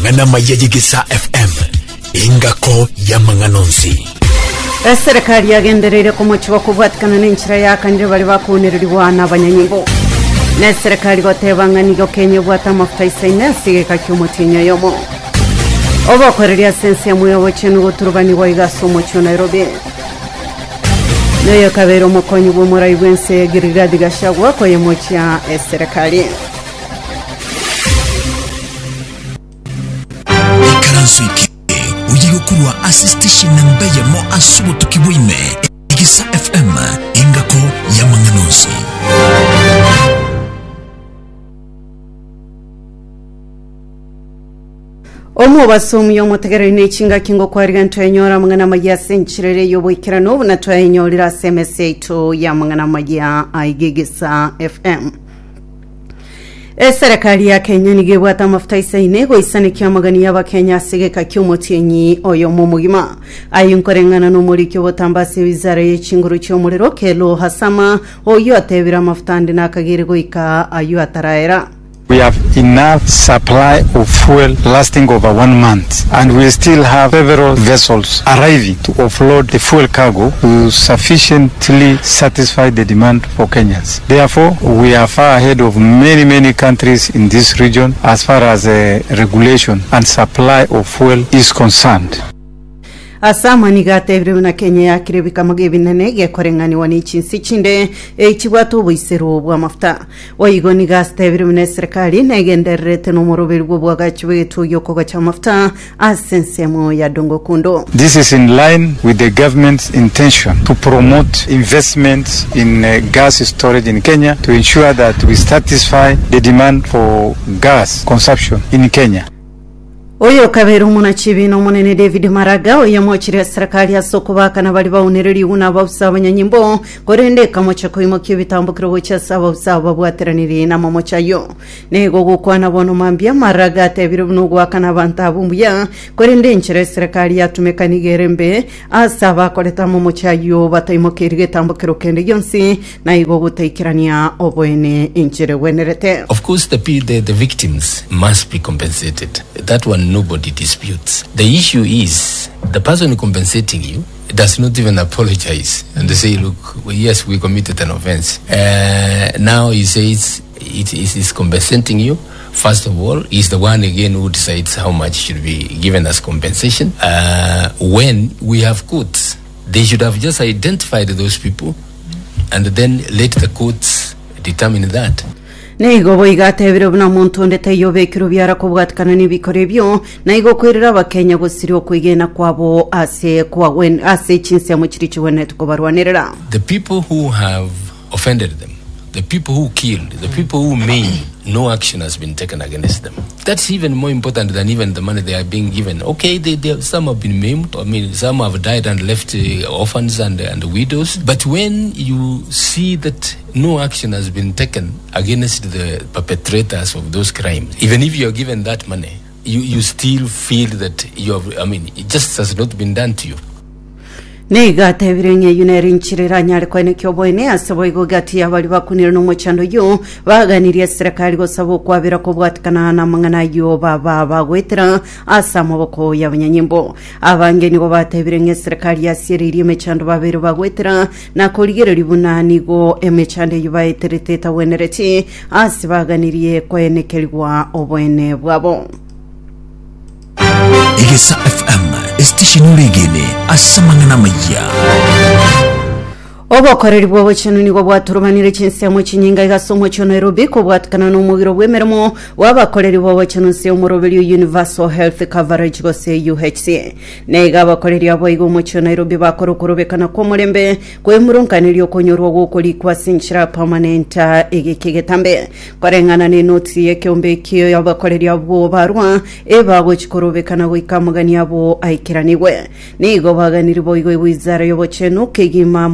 mangana mayegisa FM ingako ya manganonzi. Serikali yagenderere kumuchiwa kubwatikana n'inchira yakanire bali bakunererwa n'abanyanyimbo. Ne serikali batebangani Kenya bwata mafuta isaine sigeka cy'umutinyo yomo. Obakorera sense yamuyobo cyenu guturubani wa igasomo cyo Nairobi. Nayo kabero mukonyi bw'umurayi bwense Girigadi Gashagwa ko yemochya serikali. Ikaransuiki uyiyokurwa assistation nambaye mo asubutu kibwime igisa FM ingako ya manganonzi. Omu basumi yomutegere n'echinga kingo kwariga ntwenyora mangana majya senchirere yobwikira no na twenyorira SMS to ya mangana majya aigegesa FM. Serikali ya Kenya nigebwata mafuta isaine go isanikia magani ya Kenya sigeka cy'umutinyi oyo mu mugima ayinkorengana no muri cyo botambase wizara y'ikinguru cyo muriro Kelo Hasama oyo atebira mafuta ndi nakagire go ika ayo ataraera. We have enough supply of fuel lasting over 1 month, and we still have several vessels arriving to offload the fuel cargo to sufficiently satisfy the demand for Kenyans. Therefore, we are far ahead of many countries in this region as far as regulation and supply of fuel is concerned. Asama nigatebire na Kenya yakirebika magebinane gekorengani wani chinsi chinde ekibwato bwisero bwa mafuta oyigo nigatebire na serikali negenderete no moroberi bwo bwagachiwetu yokoga cha mafuta asensemo ya Dongo Kundo. This is in line with the government's intention to promote investments in gas storage in Kenya to ensure that we satisfy the demand for gas consumption in Kenya. Oyo kabero munachibi no munene David Maraga oyo mochire serikali ya sokobaka na bali baunereri una bausa abanyanyimbo korende kamocha koimo kibitambukiro bocha saba bwateraniri na mamocha yo nego gukwana bono mambia Maraga tebiro bunugwa kana bantabumbuya korende nchire serikali ya tumekanigerembe asaba koleta mamocha yo bataimokirige tambukiro kende yonsi na igo guteikirania oboene nchire wenerete. Of course the victims must be compensated. That one nobody disputes. The issue is the person compensating you does not even apologize and they say, look, well, yes, we committed an offense. Now he says it is compensating you. First of all, he's the one again who decides how much should be given as compensation. When we have courts, they should have just identified those people and then let the courts determine that. Nego boigatebire buna muntu ndete yobekiro byara kubwatikana n'ibikorebyo naigo kwirira abakenya gusiriyo kwigena kwabo ase chinse mu kirichi wene tukobarwanirira. The people who have offended them, the people who killed, the people who maimed, no action has been taken against them. That's even more important than even the money they are being given. Okay, some have been maimed. I mean, some have died and left orphans and widows. But when you see that no action has been taken against the perpetrators of those crimes, even if you are given that money, you still feel that it just has not been done to you. Nega tebirenge yuneri nchirira nyari kwa nekyo boine asabo igo gati ya bali bakunira no mochando yo baganiriye serikali go sabo kwabira ko bwatikana na mangana yo baba gwetera asamo boko y'abanyanyimbo abangeni go batebirenge serikali ya siriri mechando babero bagwetera na koligero libunani go emechande yubaitereteta wenereti asibaganiriye ko enekelwa obwene bwabo. Igesa FM station urigene asamangana maya. Obakoreri bwo cyane nigo bwaturumanire chinse mu kinyinga igasomo cyo Nairobi ko bwatikana no mugiro bwemeremo wabakoreri bwo cyane se umuroberi Universal Health Coverage go se UHC nega abakoreri abo igo mu cyo Nairobi bakorokorobekana ko murembe kwemurunkaniriyo konyorwa gukori kwa sinchira permanent egekegetambe korengana ne notsi yekombe kiyo yabakoreri abo barwa ebago chikorobekana go ikamugani abo aikiraniwe nigo baganiri bo igo wizara yo cyane kegima mone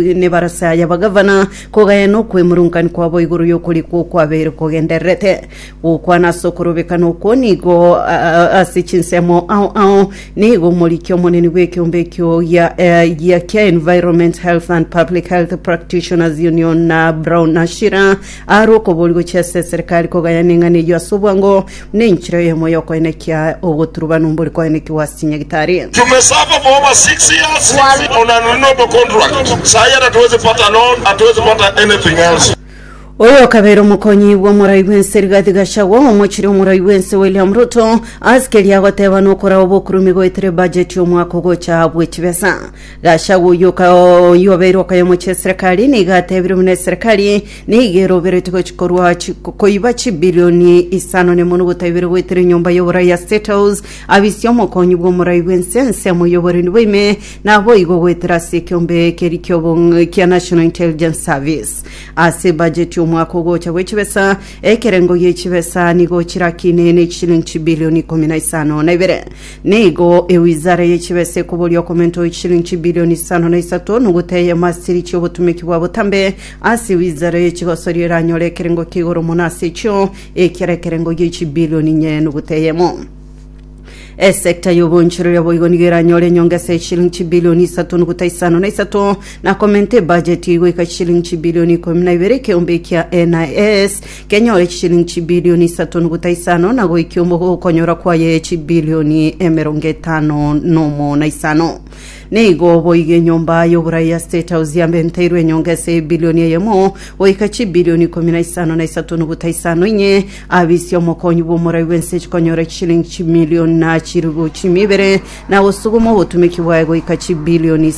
ne barasa ya bagavana kogaya no kwemurungani kwa boiguru yokuri kwa bere kogenderete ukwana sokorobekano ko nigo asichinsemo au nigo molikyo moneni wekyumbekyo ya Care Environment Health and Public Health Practitioners Union na Brown Nashira aroko boligo chese serikali kogaya ningani ya subwango nenchiro yemo yoko enekia ogoturuba numburi kwa eneki wasinya gitari. Tumesapa for over 6 years on a renewable contract. Saya hatuwezi pata loan, hatuwezi pata anything else. Oyo kabero mukonyi wa muraiwense Rigathi Gachagua omochiri muraiwense William Ruto askeri agoteba nokora obokurumigo etere budget yo mwaka gocha bwechibesa Gachagua yobero kayomoche serikali ni gatebiro mune serikali ni gerobero tikochikorwa koiba bilioni 5 ne munu gotebiro wetere nyumba yobora ya State House abisyo mukonyi wa muraiwense nsemo yobore niweme nabo igo wetera sekyombe kerikyo kya National Intelligence Service ase budget mwaka gocha wechibesa ekerengo yechibesa nigo chirakine ne shilingi bilioni 15 na ibere nigo ewizara yechibese kubolyo komento shilingi bilioni 5 nuguteye masiri cyo butumiki bwabo tambe asi wizara yechigosorira nyole kerengo kigoro monase cyo ekerekerengo yechi bilioni 4 nuguteyemo sector yobonchiro yaboigonigera nyole nyongese shilingi bilioni 3.5 na komente budget yigo ikashilingi bilioni 12 keombekya NIS kenyole shilingi bilioni 3.5 na go ikyombo konyora kwa ye bilioni 5 nomo na 5 Nego boige nyomba yobura ya State House ya mbenteirwe nyongese bilioni yemo oikachi bilioni 15.5 nye abisyo mokonyi bomora wense chikonyora shilingi milioni na chirugo chimibere na osugumo botumiki bwago ikachi bilioni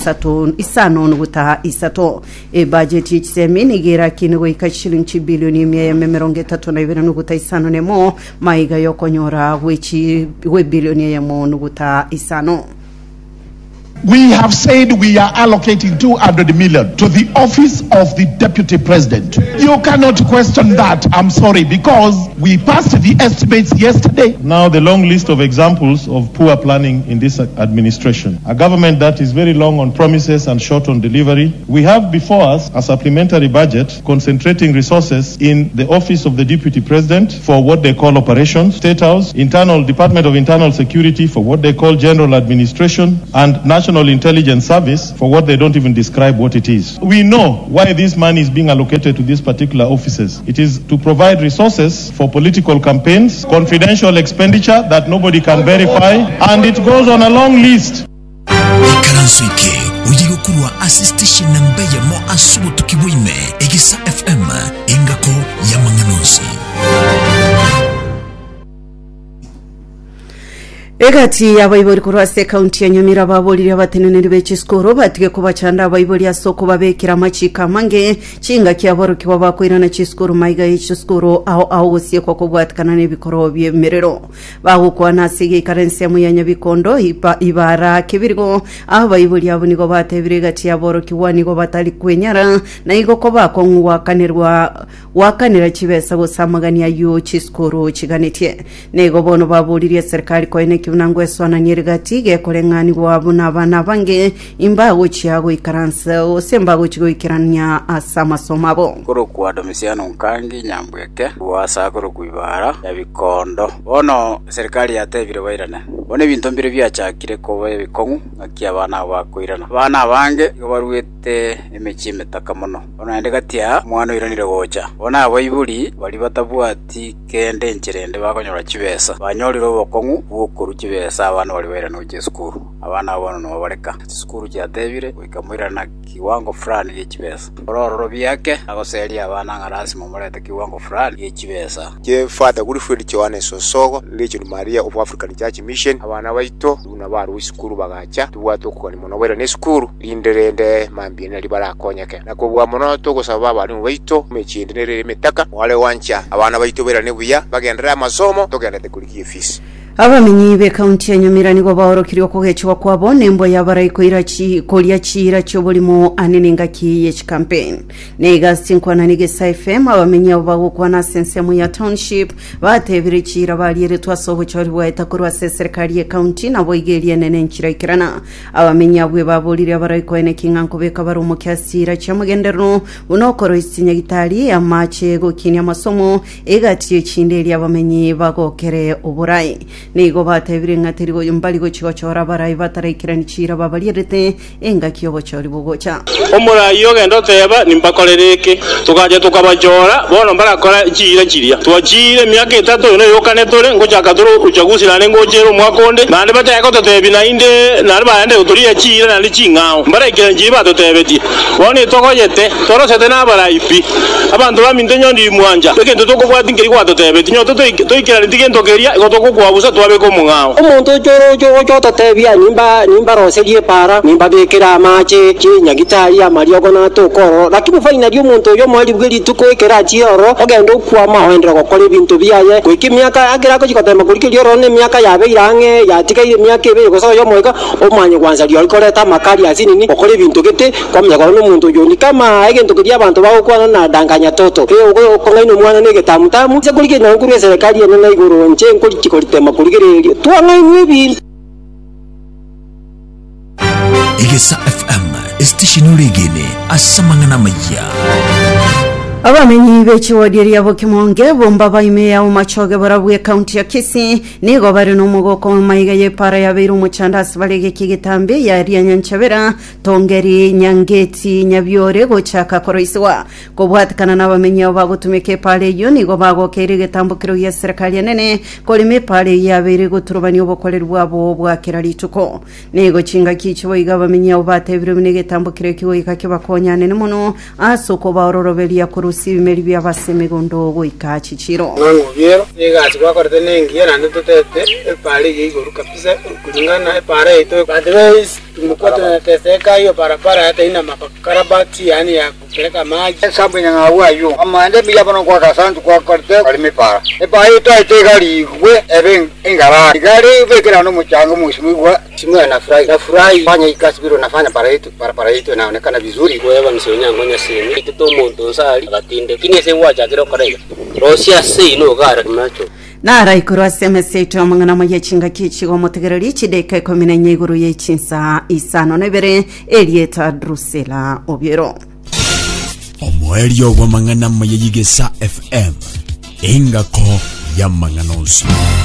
5.3 budget ichsemi nigera kingo ikachi shilingi bilioni 132.5 nemo maiga yokonyora we bilioni yemo nuguta 5. We have said we are allocating 200 million to the office of the deputy president. You cannot question that, I'm sorry, because we passed the estimates yesterday. Now the long list of examples of poor planning in this administration. A government that is very long on promises and short on delivery. We have before us a supplementary budget concentrating resources in the office of the deputy president for what they call operations, State House, Department of Internal Security for what they call general administration, and National Intelligence Service for what they don't even describe what it is. We know why this money is being allocated to these particular offices. It is to provide resources for political campaigns, confidential expenditure that nobody can verify, and it goes on a long list. Karansuike uyigokurwa assistation namba ya mo asubu tukiwime Egisa FM ingako ya Manganosi. Egati abayibori kurwase county ya Nyamira babolira bateneneri bechiskoro batige kubachanda abayibori asoko babekira machika mange chinga kyaboro kiwa bakwirana chiskoro maiga yichiskoro au osie kwa kubwatkana nebikoro byemerero bagukwa nasige karense ya muyanya bikondo ibara kibirgo abayibori abo nigo batebire gati yaboro kiwa nigo batali kwenyara na igo ko bakonwa wakanira chibesa bosamagani ayo chiskoro chiganetie nego bono babolira serikali ko unangwe swana nyerigati gekolengani wabo nabana bange imbago chiago ikaransa osembago chigo ikiranya asama somabo koro kwa domisiano nkangi nyambweke wasa koro kuibara ya bikondo bono serikali yatebire bairana bone bintu mbire byachakire ko bikongu akia bana bakwirana bana bange baruete emechime takamono bono endegatia mwana iranire gocha bona abayiburi bali batabwati kende ncherende bakonyora chibesa banyoriro bokongu bukuru chibesa abana bali baira no jesukuru abana abono no bareka sukuru cyatebire wikamwira na kiwango fulani y'ikibesa ororo byake agoseli abana ngarasi mu murete kiwango fulani y'ikibesa je father kuri furi cyoane sosogo Legion Maria of African Church Mission abana baito una baru isukuru bagacha tuwato ko ni mono baira ne sukuru linderende mambye nali barakonyake nako bwa mono to gosaba bali mu baito mechinde nerere metaka wale wancha abana baito baira ne buya bagendera amasomo togenda tekurikiye fees abamenyi be kaunti ya Nyamira nigo baorokirwe kugechwa kwabo nembo yabarai koria chira chobolimo anenengaki ye campaign nega sinkwana nige FM abamenyi abagukwa na sensemu ya township batebire chira baliere twasobo chori bwaita kurwa serikali ya county na boigerie nene nchira ikirana abamenyi abwe babolire abarai ko ene kingankobeka barumo kyasira chamugenderno unokoro isinya gitari amache gokinya masomo egatiye chinderi abamenyi bagokere uburai nigo batebire ngatirigo yumbali go chigo chora barai batarekirani chira babalirete enga kiyobo chori bugocha omura iyo gendo teba nimbakorereke tukaje tukabajora bono barakora chira chiria twachire myaka 3 no yokane tore ngochaka toro uchagusirane ngojero mwakonde nande bateko totebi na inde nare baende utoria chira nande chingao barekira njiba totebeti bone tokoyete toro sete na baraipi abantu baminde nyondi mwanja begendo tokobwati ngiri kwa totebeti nyoto toikira ndigendo keria gotoko kwabusa twabe ko mungao omuntu jo totebia nimba roserie para nimba bekera mache chinyagitari amariogo na tokoro lakini finally omuntu yo mwali bwiri tukoikera chioro ogendo kwa mahendro gokora ibintu biaye kwiki myaka agira ko chikotema kurikiri oro ne myaka yabe irange yatika ile myaka ebe goso yo mweka omanye kwanza lyo likoreta makali azinini okora ibintu gete kwa myaka no muntu yo ni kama egento kiri abantu bagokwana na danganya toto kongaino mwana ne getamutamu se kurikiri na nguru serikali ene na iguru nche nkuri chikoritema kurikiri tuangainwe ibintu Egesa FM station uregene asamangana maya abamenyi bechiwodiri yabo kimonge bomba baime ya umachoge barabwe county ya Kisii nigo bari no mugoko mayiga ye para ya biru muchandasi balege kigitambe ya ria nyanchabera tongeri nyangeti nyabyore gochaka koroiswa kobwatikana n'abamenyi bagutumike pale yo nigo bagokere getambukiro ya serikali nene kolime pale ya biri guturubani obokorerwa abo bwakira lituko nigo chinga kicho iga abamenyi batebire binege tambukiro kiwo ikakibakonyane nemuno asoko baororobelia kurusi bimeri bya basemigondo goika chichiro nango biero egasi kwa korete nengiye nande tutete pale yigoru kabisa kulingana pare ito advice tumukoto teseka hiyo barabara hata ina makarabati yani ya kupeleka maji sababu nyang'awa yo amande biya bono kwa kasantu kwa korete kalime para ito gari gwe ebe ingara gari vekera no muchango mushimwa simwa na furahi fanya ikasi biro nafanya para ito inaonekana vizuri wewe msionya ngonya sini ito muntu sali batinde kinese wacha kiro korega rosia sei no gara macho na raikuru asemese to mangana maye chinga kichigo mutegereri chideka komina nyeguru ye chinsa isano nebere elieta drusela obiero omwerio wa mangana maye Egesa FM ingako ya manganozi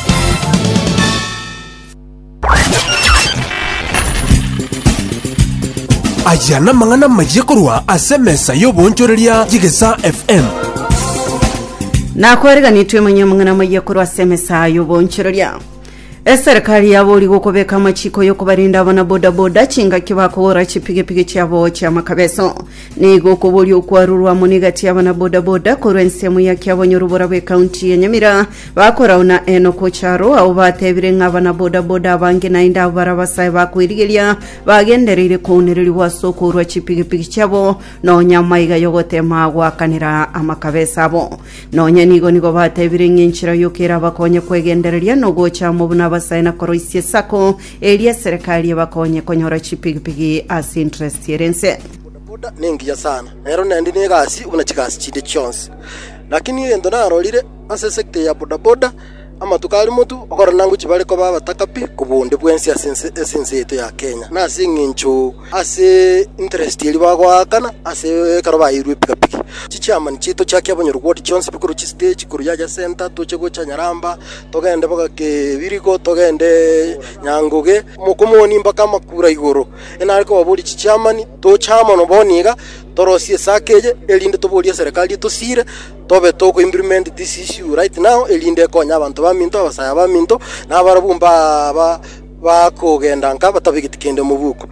ajana mangana maye kurwa asemesa yo bonchoreria Egesa FM na kwerega nitwe manyamangana maye kurwa asemesa yo bonchoreria serikali yabo ligokobeka machiko yo kubarinda abana boda boda chinga kibakora chipige cyabo cya makabeso nigo kubuli okwarurwa munigati abana boda boda korensemu ya kyabonye rubora be county ya Nyamira bakora una eno kocharo au batebire ngabana boda boda bange nainda barabasai bakwirigelia bagenderire kunereri wasoko rwa chipige cyabo no nyamaiga yogotema gwakanira amakabesa abo no nigo batebire nginchira yokera bakonye kwegendereria no gocha mu basaina koroisie sako elia serikali yabakonye konyora chipigipigi as interest yerense boda nengiya sana ero nandi negasi una chikasi chide chonse lakini endo narolire ase sector ya boda boda ama tukali mutu okora nangu chibale ko baba takapi kubunde bwensi asense yetu ya Kenya na singincho ase interest yeli bagwakana ase karoba irwe pikapiki chichaman chito chake abanyurwodi chonse bikuru chi stage kuru yaja center tochego cha Nyaramba togende boga ke biriko togende nyangoge mukomoni mpaka makura igoro enariko babuli chichaman to chama no boniga torosie sakeje elinde tobolia serikali tosire tobe toko implement this issue right now elinde konya abantu baminto abasaya baminto nabarabumba bakogenda nka batabigitikende mu buko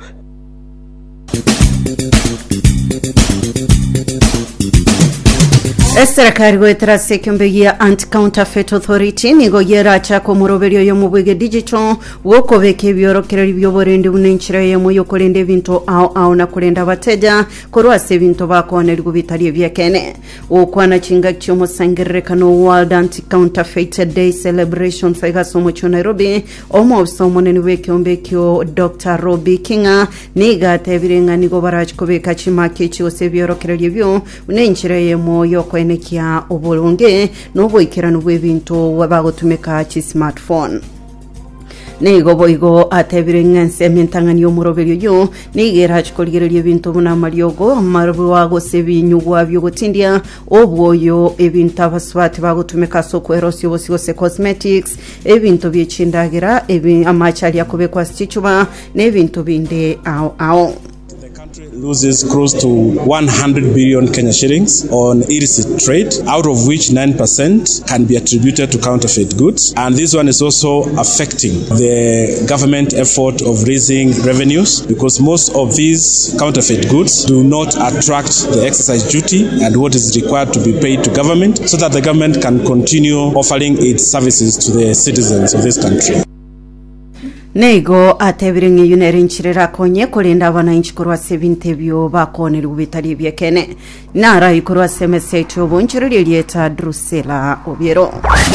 Serikali gwetera sekyombegia Anti-Counterfeit Authority nigo yera chako muroberio yo mubwege digital woko beke byorokereri byoborende unenchira ye moyo kolende bintu ao na kolenda bateja korwa se bintu bakone ligubitari byekene okwana chinga cyomo sangerekano World Anti-Counterfeit Day celebration fega somo cho Nairobi omo somo ne wekyombe kyo Dr. Robbie Kinga niga tebirenga nigo barach kobeka chimake cyo se byorokereri byo unenchira ye moyo enekia obolonge noboikirano bwebintu wabagotumeka chi smartphone nego boigo atebirengense mentangani omuroberio yo nigera chikoligereria ebintu buna mariogo amarubu wago sebinyugwa byogotindia obwoyo ebintu abaswati bagotumeka soko erosio bose cosmetics ebintu byechindagira amachali yakobekwa stichuba nebintu binde ao loses close to 100 billion Kenya shillings on illicit trade, out of which 9% can be attributed to counterfeit goods. And this one is also affecting the government effort of raising revenues because most of these counterfeit goods do not attract the excise duty and what is required to be paid to government so that the government can continue offering its services to the citizens of this country. Nego atebirenge yunerinchirira konye kolenda abananchi korwa sebinte byo bakone rubitari byekene nara ikorwa semese cyo bonchiriri lieta Drusela Obiero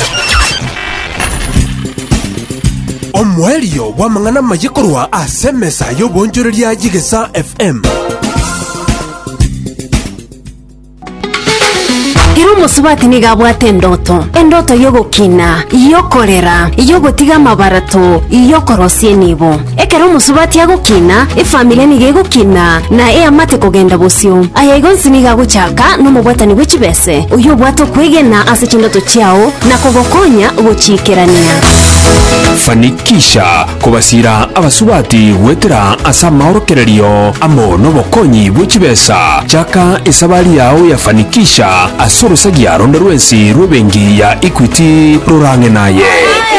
omwelio wa mangana mayikorwa asemesa yo bonchiriri Jigesa FM Musubati nigabwate endoto yogokina iyokorera iyogotiga mabarato iyokorosie nibo ekero musubati agokina efamilia nigegokina na amate kogenda bosio ayagonsi nigaguchaka no mubwatani bwechibese uyo bwato kwegena ase chindoto chiao na kogokonya ugochikerania fanikisha kubasira abasubati gwetera asa maorokererio amo no bokonyi bwechibesa chaka esabali yao yafanikisha asoro sagia ronda rwesi rwebengi ya Equity rurange naye